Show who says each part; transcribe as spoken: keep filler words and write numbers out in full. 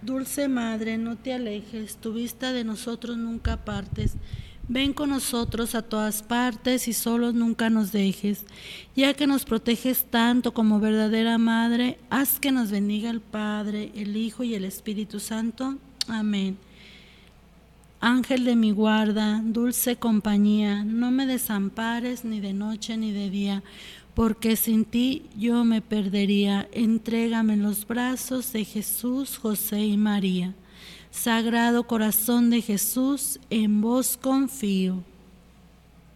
Speaker 1: Dulce Madre, no te alejes, tu vista de nosotros nunca apartes. Ven con nosotros a todas partes y solos nunca nos dejes. Ya que nos proteges tanto como verdadera Madre, haz que nos bendiga el Padre, el Hijo y el Espíritu Santo. Amén. Ángel de mi guarda, dulce compañía, no me desampares ni de noche ni de día, porque sin ti yo me perdería. Entrégame en los brazos de Jesús, José y María. Sagrado corazón de Jesús, en vos confío.